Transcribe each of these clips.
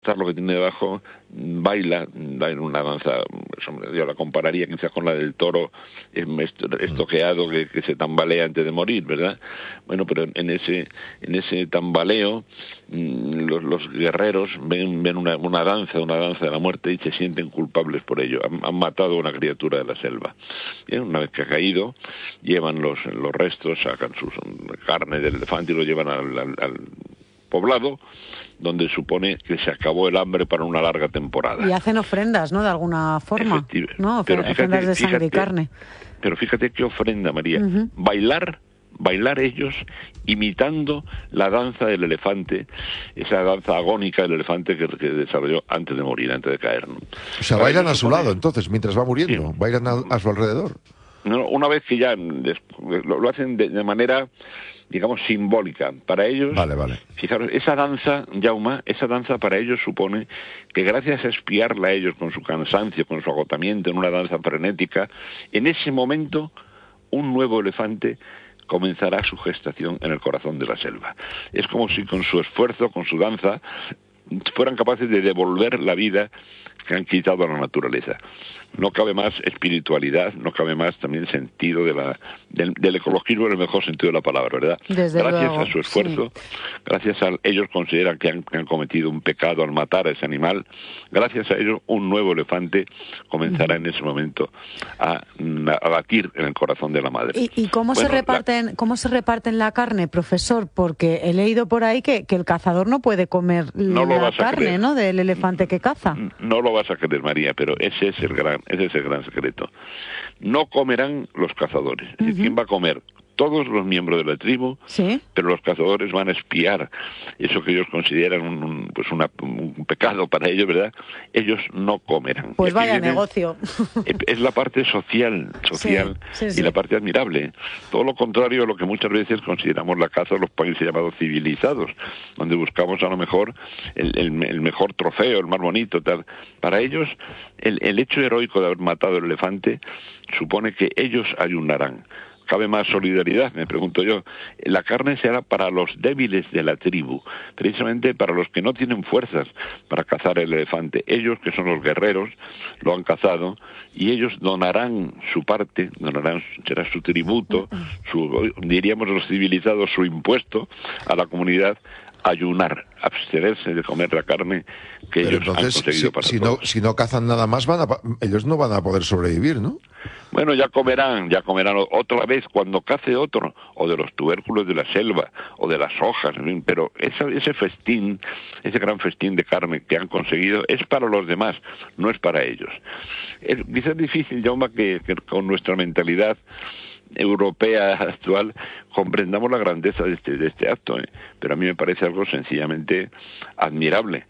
aceptar lo que tiene debajo, baila en una danza, yo la compararía quizás con la del toro estoqueado que se tambalea antes de morir, ¿verdad? Bueno, pero en ese tambaleo los guerreros ven una danza de la muerte y se sienten culpables por ello. Han matado a una criatura de la selva. Bien, una vez que ha caído, llevan los restos, sacan su carne del elefante y lo llevan al poblado, donde supone que se acabó el hambre para una larga temporada. Y hacen ofrendas, ¿no?, de alguna forma, ¿no? Pero ofrendas de sangre y carne. Pero fíjate qué ofrenda, María. Bailar ellos imitando la danza del elefante, esa danza agónica del elefante que desarrolló antes de morir, antes de caer, ¿no? O sea, bailan a su lado, entonces, mientras va muriendo, bailan a su alrededor. No, una vez que ya lo hacen de manera, digamos, simbólica. Para ellos, vale. Fijaros, esa danza, Jaume, esa danza para ellos supone que gracias a espiarla a ellos con su cansancio, con su agotamiento en una danza frenética, en ese momento un nuevo elefante comenzará su gestación en el corazón de la selva. Es como si con su esfuerzo, con su danza, fueran capaces de devolver la vida que han quitado a la naturaleza. No cabe más espiritualidad, no cabe más también sentido del ecologismo en el mejor sentido de la palabra, ¿verdad? Desde gracias luego, a su esfuerzo, gracias a ellos consideran que han cometido un pecado al matar a ese animal, gracias a ellos un nuevo elefante comenzará en ese momento a latir en el corazón de la madre. ¿Y cómo se reparten la carne, profesor? Porque he leído por ahí que el cazador no puede comer la carne, ¿no?, del elefante que caza. No lo vas a creer, María, pero ese es el gran secreto. No comerán los cazadores. Es decir, ¿quién va a comer? Todos los miembros de la tribu, ¿sí?, pero los cazadores van a espiar eso que ellos consideran un pecado para ellos, ¿verdad? Ellos no comerán. Pues vaya negocio. Es la parte social sí, y la parte admirable. Todo lo contrario a lo que muchas veces consideramos la caza de los países llamados civilizados, donde buscamos a lo mejor el mejor trofeo, el más bonito, tal. Para ellos, el hecho heroico de haber matado el elefante supone que ellos ayunarán. ¿Cabe más solidaridad? Me pregunto yo. La carne será para los débiles de la tribu, precisamente para los que no tienen fuerzas para cazar el elefante. Ellos, que son los guerreros, lo han cazado y ellos donarán su parte, será su tributo, diríamos los civilizados, su impuesto a la comunidad, ayunar, abstenerse de comer la carne que ellos han conseguido para todos. Si no cazan nada más, ellos no van a poder sobrevivir, ¿no? Bueno, ya comerán otra vez cuando cace otro, o de los tubérculos de la selva, o de las hojas, pero ese festín, ese gran festín de carne que han conseguido es para los demás, no es para ellos. Quizás es difícil, Jaume, que con nuestra mentalidad europea actual comprendamos la grandeza de este acto, pero a mí me parece algo sencillamente admirable,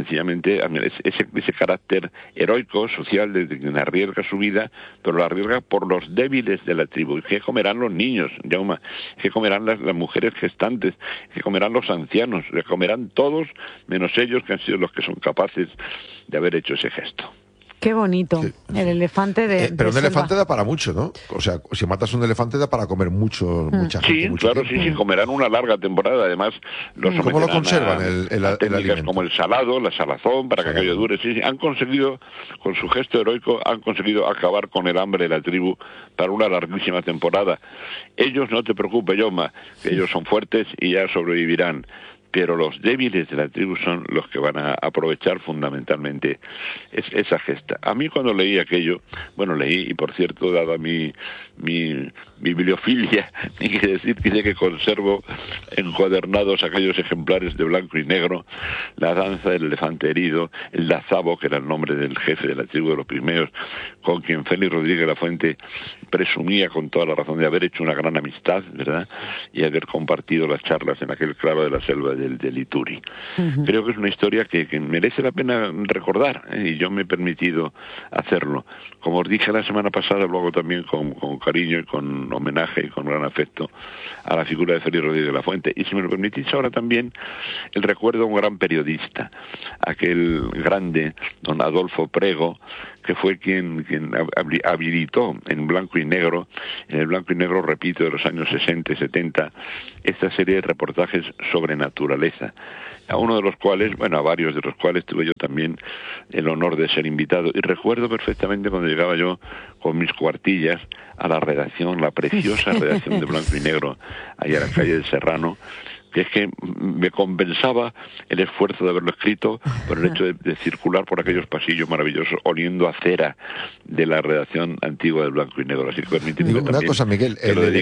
ese carácter heroico, social, de quien arriesga su vida, pero lo arriesga por los débiles de la tribu. ¿Qué comerán los niños, Jaume? ¿Qué comerán las mujeres gestantes? ¿Qué comerán los ancianos? ¿Qué comerán todos, menos ellos, que han sido los que son capaces de haber hecho ese gesto? Qué bonito, sí. El elefante pero un selva. Elefante da para mucho, ¿no? O sea, si matas un elefante da para comer mucha gente. Sí, mucho claro, tiempo. sí, comerán una larga temporada. Además, ¿Cómo lo conservan el alimento? Como el salado, la salazón, para que aquello dure. Sí, han conseguido, con su gesto heroico, acabar con el hambre de la tribu para una larguísima temporada. Ellos, no te preocupes, Jaume, que ellos son fuertes y ya sobrevivirán. Pero los débiles de la tribu son los que van a aprovechar fundamentalmente esa gesta. A mí cuando leí aquello, leí, y por cierto, dada mi bibliofilia, hay que decir que conservo encuadernados aquellos ejemplares de blanco y negro, la danza del elefante herido, el Dazabo, que era el nombre del jefe de la tribu de los pigmeos, con quien Félix Rodríguez de la Fuente presumía con toda la razón de haber hecho una gran amistad, ¿verdad?, y haber compartido las charlas en aquel claro de la selva del Ituri. Uh-huh. Creo que es una historia que merece la pena recordar, y yo me he permitido hacerlo. Como os dije la semana pasada, lo hago también con cariño y con homenaje y con gran afecto a la figura de Félix Rodríguez de la Fuente. Y si me lo permitís ahora también, el recuerdo a un gran periodista, aquel grande don Adolfo Prego, que fue quien habilitó en blanco y negro, repito, de los años 60 y 70, esta serie de reportajes sobre naturaleza, a varios de los cuales tuve yo también el honor de ser invitado. Y recuerdo perfectamente cuando llegaba yo con mis cuartillas a la redacción, la preciosa redacción de blanco y negro, ahí a la calle de Serrano, que es que me compensaba el esfuerzo de haberlo escrito por el hecho de circular por aquellos pasillos maravillosos oliendo a cera de la redacción antigua del blanco y negro. Así que permíteme una cosa, Miguel,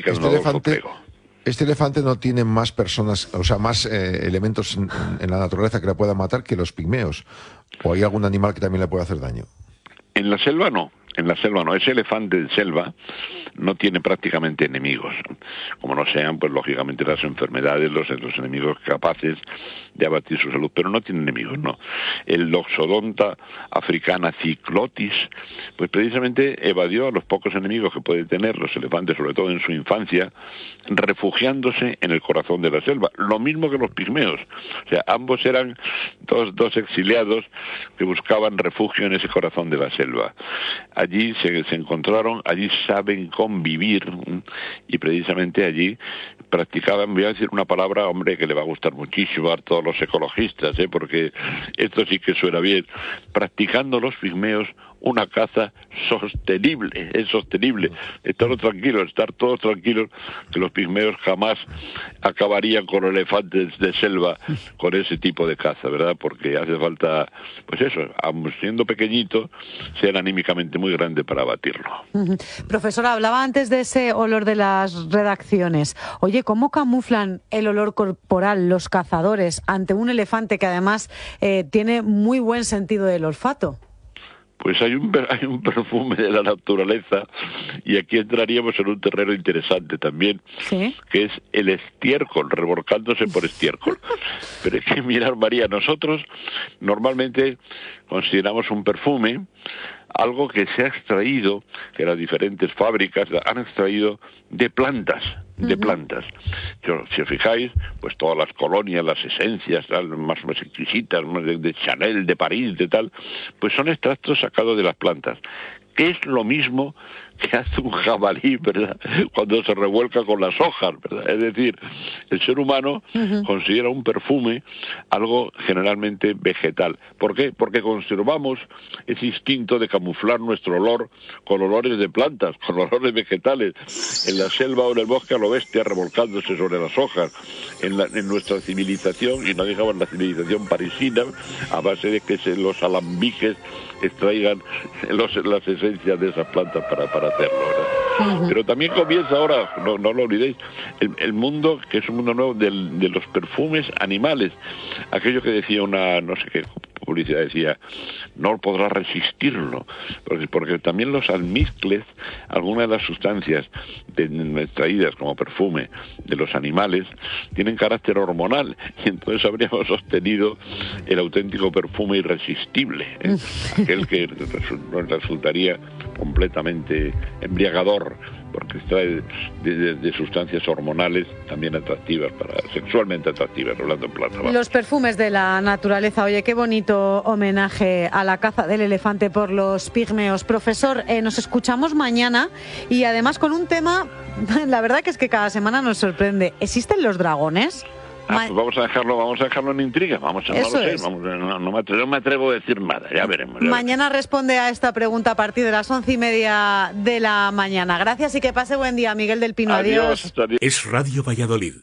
este elefante no tiene más personas, o sea, más elementos en la naturaleza que le puedan matar que los pigmeos. ¿O hay algún animal que también le pueda hacer daño? En la selva no. Ese elefante de selva no tiene prácticamente enemigos, como no sean, pues lógicamente las enfermedades, los enemigos capaces de abatir su salud, pero no tiene enemigos, no. El Loxodonta africana cyclotis, pues precisamente evadió a los pocos enemigos que pueden tener los elefantes, sobre todo en su infancia, refugiándose en el corazón de la selva, lo mismo que los pigmeos. O sea, ambos eran dos exiliados que buscaban refugio en ese corazón de la selva. Allí se encontraron, allí saben convivir, y precisamente allí practicaban, voy a decir una palabra, hombre, que le va a gustar muchísimo a todos los ecologistas, porque esto sí que suena bien, practicando los pigmeos una caza sostenible, estar todos tranquilos, que los pigmeos jamás acabarían con elefantes de selva con ese tipo de caza, ¿verdad? Porque hace falta, pues eso, aun siendo pequeñito, ser anímicamente muy grande para abatirlo. Profesor, hablaba antes de ese olor de las redacciones. Oye, ¿cómo camuflan el olor corporal los cazadores ante un elefante que además tiene muy buen sentido del olfato? Pues hay un perfume de la naturaleza, y aquí entraríamos en un terreno interesante también, ¿sí? Que es el estiércol, revolcándose por estiércol. Pero es que, mirar, María, nosotros normalmente consideramos un perfume algo que se ha extraído, que las diferentes fábricas han extraído de plantas. Si os fijáis, pues todas las colonias, las esencias más exquisitas, de Chanel, de París, de tal, pues son extractos sacados de las plantas, que es lo mismo que hace un jabalí, ¿verdad?, cuando se revuelca con las hojas, ¿verdad? Es decir, el ser humano considera un perfume algo generalmente vegetal. ¿Por qué? Porque conservamos ese instinto de camuflar nuestro olor con olores de plantas, con olores vegetales. En la selva o en el bosque a lo bestia, revolcándose sobre las hojas. En nuestra civilización, y no digamos la civilización parisina, a base de que los alambiques extraigan las esencias de esas plantas para hacerlo, ¿verdad? Pero también comienza ahora, no lo olvidéis, el mundo, que es un mundo nuevo, de los perfumes animales. Aquello que decía no sé qué publicidad, decía, no podrá resistirlo, porque también los almizcles, algunas de las sustancias extraídas como perfume de los animales, tienen carácter hormonal, y entonces habríamos obtenido el auténtico perfume irresistible, aquel que nos resultaría completamente embriagador, porque extrae de sustancias hormonales también atractivas, sexualmente atractivas, hablando en plata. Los perfumes de la naturaleza. Oye, qué bonito homenaje a la caza del elefante por los pigmeos. Profesor, nos escuchamos mañana, y además con un tema, la verdad que es que cada semana nos sorprende. ¿Existen los dragones? Pues vamos a dejarlo en intriga, no me atrevo a decir nada, ya veremos. Mañana responde a esta pregunta a partir de las 11:30 de la mañana. Gracias y que pase buen día, Miguel del Pino. Adiós. Es Radio Valladolid,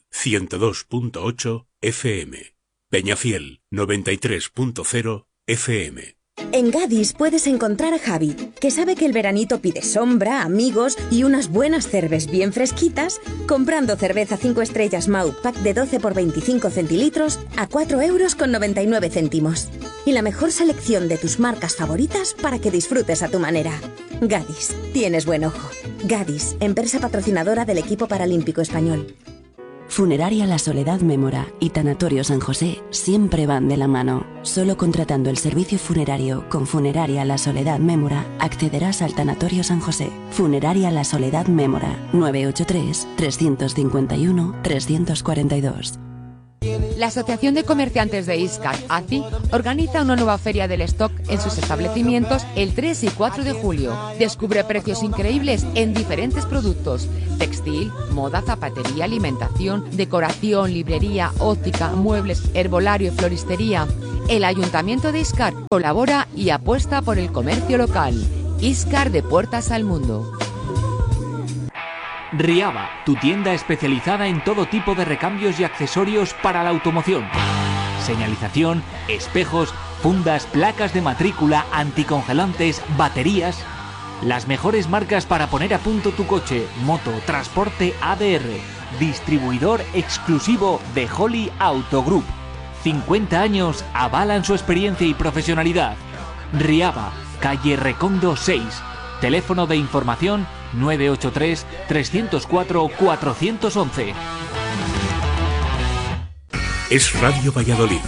102.8 FM. Peñafiel, 93.0 FM. En Gadis puedes encontrar a Javi, que sabe que el veranito pide sombra, amigos y unas buenas cervezas bien fresquitas, comprando cerveza 5 estrellas Mau pack de 12 por 25 centilitros a 4,99 €. Y la mejor selección de tus marcas favoritas para que disfrutes a tu manera. Gadis, tienes buen ojo. Gadis, empresa patrocinadora del equipo paralímpico español. Funeraria La Soledad Mémora y Tanatorio San José siempre van de la mano. Solo contratando el servicio funerario con Funeraria La Soledad Mémora accederás al Tanatorio San José. Funeraria La Soledad Mémora, 983 351 342. La Asociación de Comerciantes de Iscar, ACI, organiza una nueva feria del stock en sus establecimientos el 3 y 4 de julio. Descubre precios increíbles en diferentes productos: textil, moda, zapatería, alimentación, decoración, librería, óptica, muebles, herbolario y floristería. El Ayuntamiento de Iscar colabora y apuesta por el comercio local. Iscar, de puertas al mundo. Riaba, tu tienda especializada en todo tipo de recambios y accesorios para la automoción. Señalización, espejos, fundas, placas de matrícula, anticongelantes, baterías. Las mejores marcas para poner a punto tu coche, moto, transporte ADR. Distribuidor exclusivo de Holly Auto Group. 50 años avalan su experiencia y profesionalidad. Riaba, calle Recondo 6. Teléfono de información 983 304 411. Es Radio Valladolid,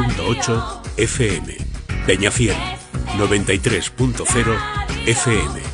102.8 FM. Peñafiel, 93.0 FM.